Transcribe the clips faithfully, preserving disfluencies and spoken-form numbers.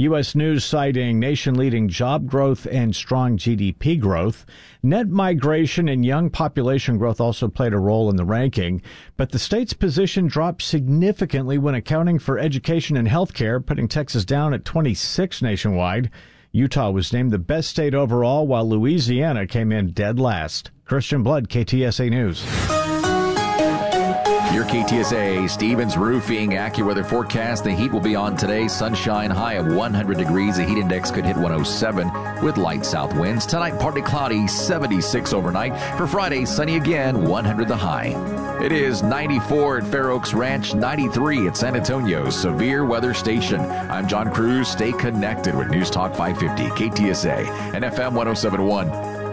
U S. News citing nation-leading job growth and strong G D P growth. Net migration and young population growth also played a role in the ranking, but the state's position dropped significantly when accounting for education and health care, putting Texas down at twenty-six nationwide. Utah was named the best state overall, while Louisiana came in dead last. Christian Blood, K T S A News. Your K T S A Stevens Roofing AccuWeather forecast. The heat will be on today. Sunshine, high of one hundred degrees. The heat index could hit one oh seven with light south winds. Tonight, partly cloudy, seventy-six overnight. For Friday, sunny again, one hundred the high. It is ninety-four at Fair Oaks Ranch, ninety-three at San Antonio's Severe Weather Station. I'm John Cruz. Stay connected with News Talk five fifty, K T S A, and F M one oh seven point one.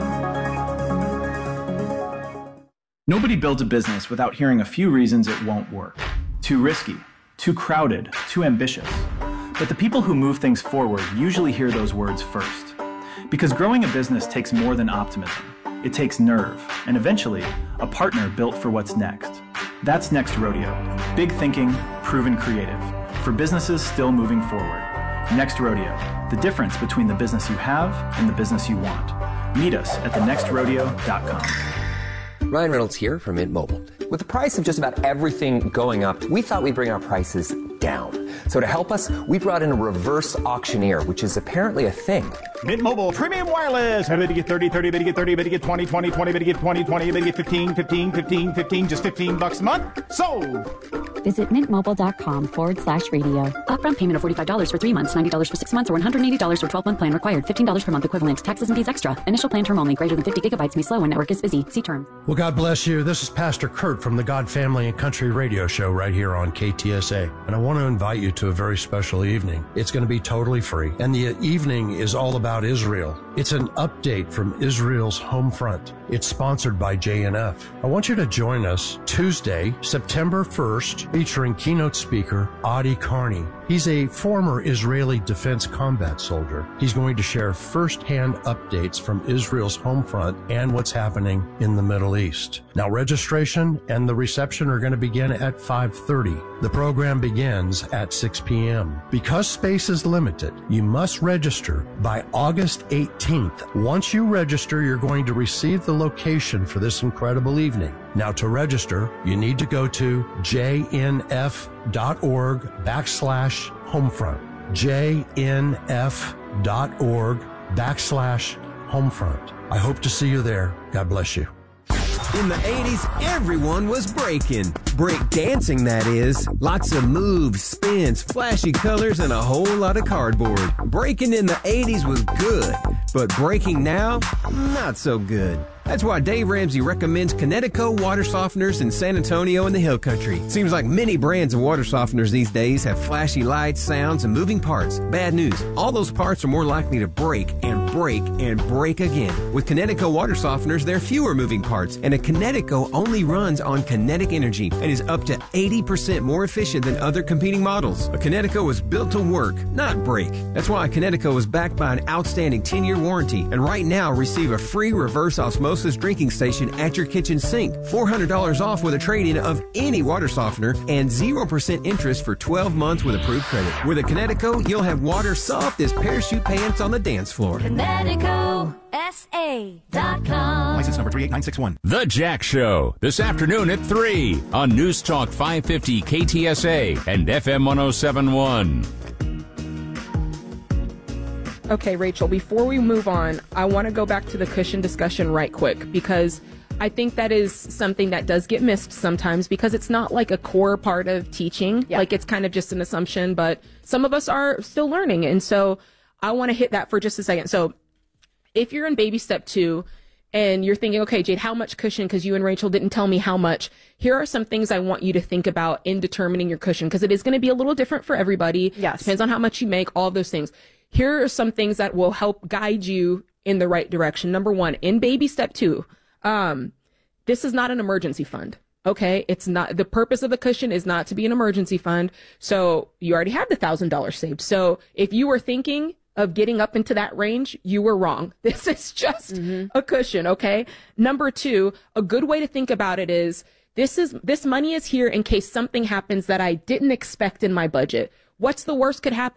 Nobody builds a business without hearing a few reasons it won't work. Too risky, too crowded, too ambitious. But the people who move things forward usually hear those words first. Because growing a business takes more than optimism. It takes nerve, and eventually, a partner built for what's next. That's Next Rodeo. Big thinking, proven creative. For businesses still moving forward. Next Rodeo. The difference between the business you have and the business you want. Meet us at the next rodeo dot com. Ryan Reynolds here from Mint Mobile. With the price of just about everything going up, we thought we'd bring our prices down. So to help us, we brought in a reverse auctioneer, which is apparently a thing. Mint Mobile Premium Wireless. How to get thirty, thirty, better get thirty, better get twenty, twenty, twenty, better get twenty, twenty, better get fifteen, fifteen, fifteen, fifteen, just fifteen bucks a month. Sold! Visit mintmobile.com forward slash radio. Upfront payment of forty-five dollars for three months, ninety dollars for six months, or one hundred eighty dollars for twelve-month plan required. fifteen dollars per month equivalent. Taxes and fees extra. Initial plan term only. Greater than fifty gigabytes may slow when network is busy. See terms. Well, God bless you. This is Pastor Kurt from the God Family and Country Radio Show right here on K T S A. And I want to invite you to a very special evening. It's going to be totally free. And the evening is all about Israel. It's an update from Israel's home front. It's sponsored by J N F. I want you to join us Tuesday, September first, featuring keynote speaker Adi Carney. He's a former Israeli defense combat soldier. He's going to share firsthand updates from Israel's home front and what's happening in the Middle East. Now, registration and the reception are going to begin at five thirty. The program begins at six p.m. Because space is limited, you must register by August eighteenth. Once you register, you're going to receive the location for this incredible evening. Now, to register, you need to go to jnf.org backslash homefront. jnf.org backslash homefront. I hope to see you there. God bless you. In the eighties, everyone was breaking. Break dancing, that is. Lots of moves, spins, flashy colors, and a whole lot of cardboard. Breaking in the eighties was good, but breaking now, not so good. That's why Dave Ramsey recommends Kinetico water softeners in San Antonio and the Hill Country. Seems like many brands of water softeners these days have flashy lights, sounds, and moving parts. Bad news. All those parts are more likely to break and break and break again. With Kinetico water softeners, there are fewer moving parts, and a Kinetico only runs on kinetic energy and is up to eighty percent more efficient than other competing models. A Kinetico was built to work, not break. That's why a Kinetico is backed by an outstanding ten-year warranty, and right now receive a free reverse osmosis drinking station at your kitchen sink. four hundred dollars off with a trade-in of any water softener and zero percent interest for twelve months with approved credit. With a Kinetico, you'll have water soft as parachute pants on the dance floor. Kinetico S A dot com. License number three eight nine six one. The Jack Show, this afternoon at three on News Talk five fifty K T S A and F M one oh seven point one. Okay, Rachel, before we move on, I want to go back to the cushion discussion right quick, because I think that is something that does get missed sometimes because it's not like a core part of teaching. Yeah. Like it's kind of just an assumption, but some of us are still learning. And so I want to hit that for just a second. So if you're in baby step two and you're thinking, okay, Jade, how much cushion? Because you and Rachel didn't tell me how much. Here are some things I want you to think about in determining your cushion, because it is going to be a little different for everybody. Yes. Depends on how much you make, all of those things. Here are some things that will help guide you in the right direction. Number one, in baby step two, um, this is not an emergency fund. Okay. It's not, the purpose of the cushion is not to be an emergency fund. So you already have the thousand dollars saved. So if you were thinking of getting up into that range, you were wrong. This is just mm-hmm. a cushion. Okay. Number two, a good way to think about it is this is, this money is here in case something happens that I didn't expect in my budget. What's the worst could happen?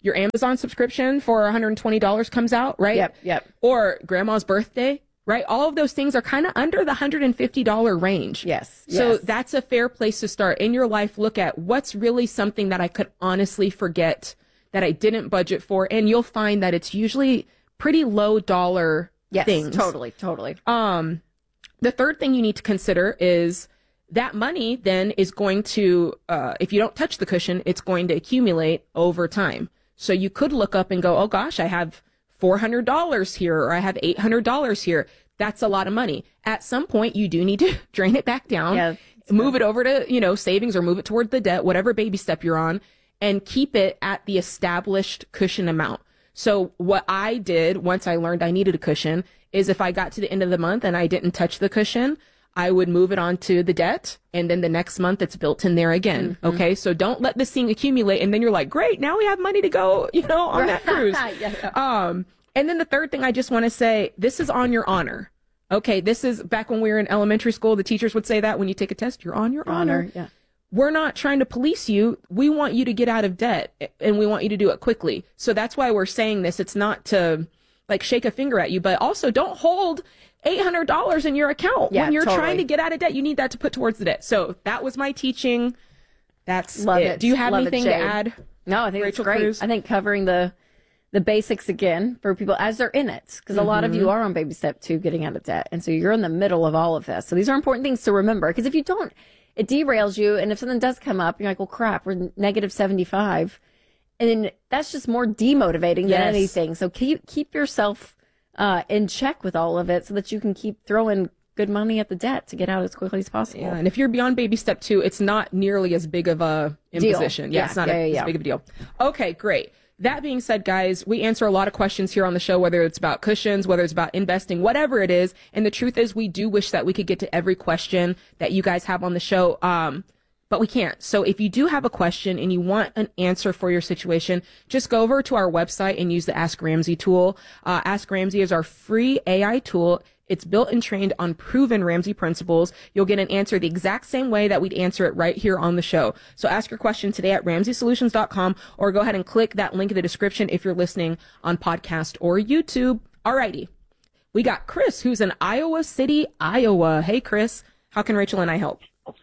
your Amazon subscription for one hundred twenty dollars comes out, right? Yep, yep. Or grandma's birthday, right? All of those things are kind of under the one hundred fifty dollars range. Yes. So yes. that's a fair place to start. In your life, look at what's really something that I could honestly forget, that I didn't budget for, and you'll find that it's usually pretty low dollar yes, things. Totally, totally. Um, the third thing you need to consider is that money then is going to, uh, if you don't touch the cushion, it's going to accumulate over time. So you could look up and go, oh gosh, I have four hundred dollars here, or I have eight hundred dollars here. That's a lot of money. At some point, you do need to drain it back down, yeah, move it over to, you know, savings, or move it toward the debt, whatever baby step you're on, and keep it at the established cushion amount. So what I did once I learned I needed a cushion is if I got to the end of the month and I didn't touch the cushion, I would move it onto the debt, and then the next month it's built in there again. Mm-hmm. Okay, so don't let this thing accumulate, and then you're like, great, now we have money to go, you know, on that cruise. yeah, yeah. Um, and then the third thing I just want to say, this is on your honor. Okay, this is back when we were in elementary school, the teachers would say that when you take a test, you're on your honor. honor yeah. We're not trying to police you. We want you to get out of debt, and we want you to do it quickly. So that's why we're saying this. It's not to like shake a finger at you, but also don't hold eight hundred dollars in your account. Yeah, when you're totally. trying to get out of debt, you need that to put towards the debt. So that was my teaching. That's Love it. it. Do you have Love anything it, to Jade. add? No, I think Rachel it's great. Cruz? I think covering the the basics again for people as they're in it, because mm-hmm. a lot of you are on baby step two, getting out of debt, and so you're in the middle of all of this. So these are important things to remember, because if you don't, it derails you, and if something does come up, you're like, well, crap, we're negative seventy-five, and then that's just more demotivating Yes. than anything. So keep keep yourself uh, in check with all of it, so that you can keep throwing good money at the debt to get out as quickly as possible. Yeah, and if you're beyond baby step two, it's not nearly as big of a imposition. Deal. Yeah, Yeah, it's not yeah, a, yeah, as yeah. big of a deal. Okay, great. That being said, guys, we answer a lot of questions here on the show, whether it's about cushions, whether it's about investing, whatever it is. And the truth is, we do wish that we could get to every question that you guys have on the show. Um, but we can't. So if you do have a question and you want an answer for your situation, just go over to our website and use the Ask Ramsey tool. Uh, Ask Ramsey is our free A I tool. It's built and trained on proven Ramsey principles. You'll get an answer the exact same way that we'd answer it right here on the show. So ask your question today at ramsey solutions dot com, or go ahead and click that link in the description if you're listening on podcast or YouTube. Alrighty. We got Chris, who's in Iowa City, Iowa. Hey, Chris. How can Rachel and I help?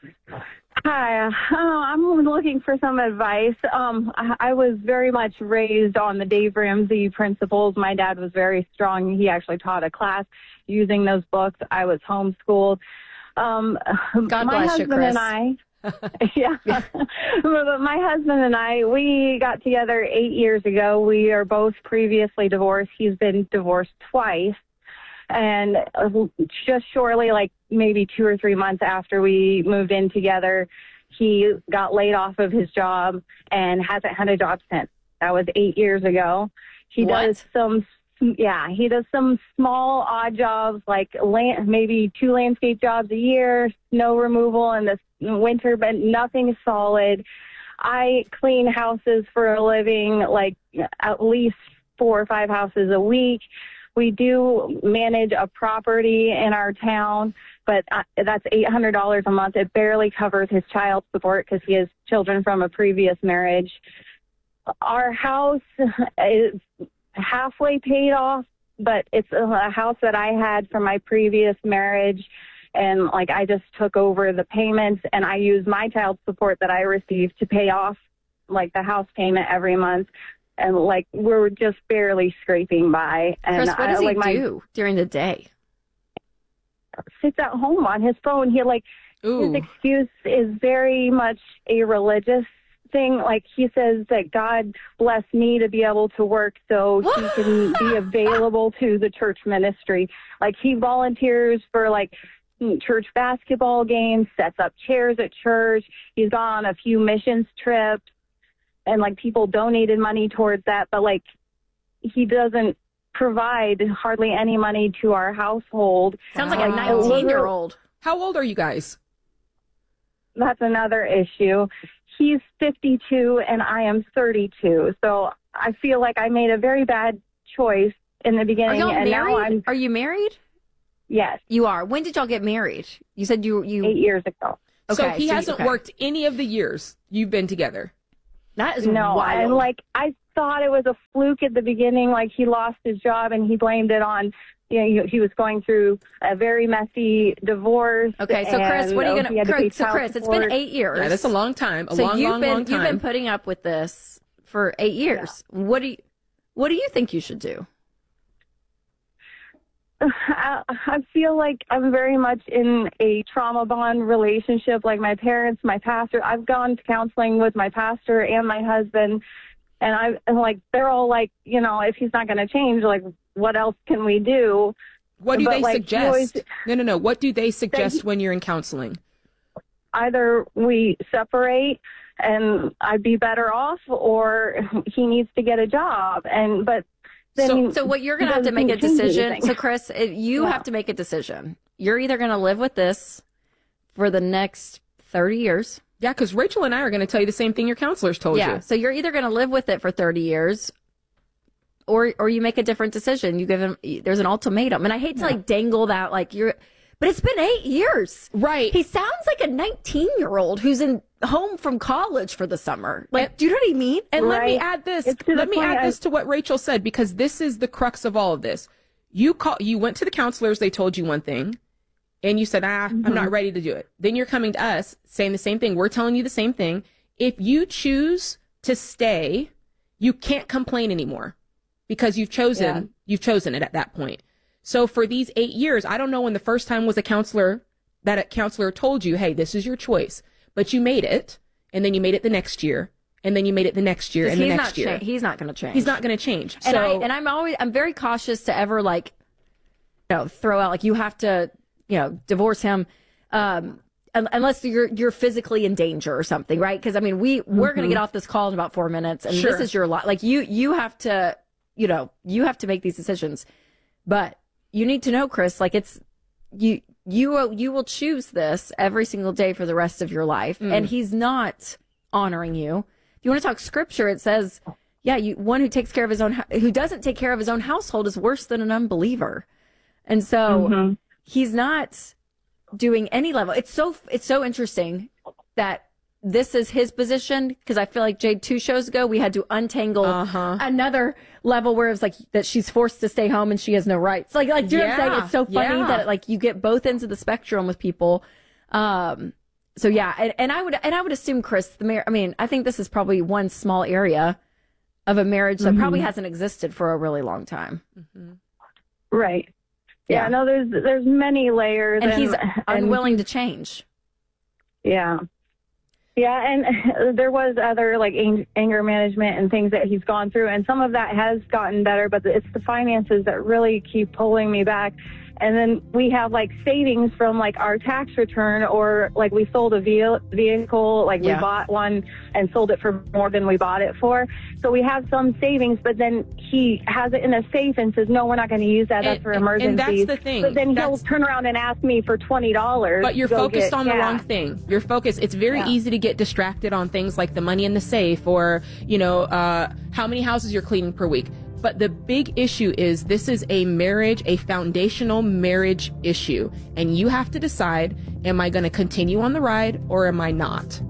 Hi, uh, I'm looking for some advice. Um, I, I was very much raised on the Dave Ramsey principles. My dad was very strong. He actually taught a class using those books. I was homeschooled. Um, God my bless you, husband Chris. and I, yeah, but my husband and I, we got together eight years ago. We are both previously divorced. He's been divorced twice. And just shortly, like maybe two or three months after we moved in together, he got laid off of his job and hasn't had a job since. That was eight years ago. He What? does some, yeah, he does some small odd jobs, like land, maybe two landscape jobs a year, snow removal in the winter, but nothing solid. I clean houses for a living, like at least four or five houses a week. We do manage a property in our town, but that's eight hundred dollars a month. It barely covers his child support because he has children from a previous marriage. Our house is halfway paid off, but it's a house that I had from my previous marriage. And like, I just took over the payments, and I use my child support that I received to pay off like the house payment every month. And like, we're just barely scraping by. And Chris, what does I, he like, my, do during the day? Sits at home on his phone. He like, Ooh. his excuse is very much a religious thing. Like, he says that God blessed me to be able to work so he can be available to the church ministry. Like, he volunteers for like church basketball games, sets up chairs at church. He's gone on a few missions trips, and like, people donated money towards that, but like, he doesn't provide hardly any money to our household. Sounds like Wow. a nineteen-year-old. How old are you guys? That's another issue. He's fifty-two and I am thirty-two. So I feel like I made a very bad choice in the Are beginning, y'all and married? now I'm, Are you married? yes, You are. When did y'all get married? You said you you. eight years ago. so Okay, he so you- hasn't okay. worked any of the years you've been together. That is No, wild. and like, I thought it was a fluke at the beginning, like he lost his job and he blamed it on, you know, he, he was going through a very messy divorce. Okay, so Chris, what are you going to, so Chris, it's been eight years. Yeah, that's a long time. A so long, you've long, been, long time. You've been putting up with this for eight years. Yeah. What do you, what do you think you should do? I, I feel like I'm very much in a trauma bond relationship. Like my parents, my pastor, I've gone to counseling with my pastor and my husband. And I and like, they're all like, you know, if he's not going to change, like, what else can we do? What do but, they like, suggest? Always, no, no, no. What do they suggest they, when you're in counseling? Either we separate and I'd be better off, or he needs to get a job. And, but, So, so what you're going to have to make a decision. So, Chris, you yeah. have to make a decision. You're either going to live with this for the next thirty years. Yeah, because Rachel and I are going to tell you the same thing your counselors told yeah, you. Yeah, so you're either going to live with it for thirty years, or or you make a different decision. You give him, there's an ultimatum. And I hate to, yeah. like, dangle that, like, you're, but it's been eight years. Right. He sounds like a nineteen-year-old who's in home from college for the summer. Like, do you know what I mean? And right. let me add this. Let me add I... this to what Rachel said, because this is the crux of all of this. You call, you went to the counselors, they told you one thing, and you said, ah, mm-hmm. I'm not ready to do it. Then you're coming to us saying the same thing. We're telling you the same thing. If you choose to stay, you can't complain anymore because you've chosen, yeah. you've chosen it at that point. So for these eight years, I don't know when the first time was a counselor, that a counselor told you, hey, this is your choice. But you made it, and then you made it the next year, and then you made it the next year, and the next year. Cha- he's not going to change. He's not going to change. And, so, I, and I'm always, I'm very cautious to ever, like, you know, throw out, like, you have to, you know, divorce him, um, unless you're you're physically in danger or something, right? Because I mean, we we're mm-hmm. going to get off this call in about four minutes, and sure. this is your lot. Like, you you have to, you know, you have to make these decisions, but you need to know, Chris, like, it's you. You will, you will choose this every single day for the rest of your life. Mm. And he's not honoring you. If you want to talk scripture, it says, yeah, you, one who takes care of his own, who doesn't take care of his own household is worse than an unbeliever. And so mm-hmm. he's not doing any level. It's so, it's so interesting that this is his position, because I feel like, Jade, two shows ago, we had to untangle uh-huh. another level where it was like that she's forced to stay home and she has no rights. Like, like, do you know what I'm saying? It's so funny yeah. that, like, you get both ends of the spectrum with people. Um, so yeah, and, and I would, and I would assume, Chris, the mar- I mean, I think this is probably one small area of a marriage that mm-hmm. probably hasn't existed for a really long time. Mm-hmm. Right. Yeah. yeah. No, there's, there's many layers. And, and he's unwilling and, to change. Yeah. Yeah, and there was other, like, anger management and things that he's gone through, and some of that has gotten better, but it's the finances that really keep pulling me back. And then we have, like, savings from, like, our tax return, or, like, we sold a vehicle, like, yeah. we bought one and sold it for more than we bought it for. So we have some savings, but then he has it in a safe and says, no, we're not going to use that. That's and, for emergencies. And that's the thing. But then that's... he'll turn around and ask me for twenty dollars. But you're focused on gas. the wrong thing. You're focused. It's very yeah. easy to get distracted on things like the money in the safe, or, you know, uh, how many houses you're cleaning per week. But the big issue is, this is a marriage, a foundational marriage issue. And you have to decide, am I going to continue on the ride or am I not?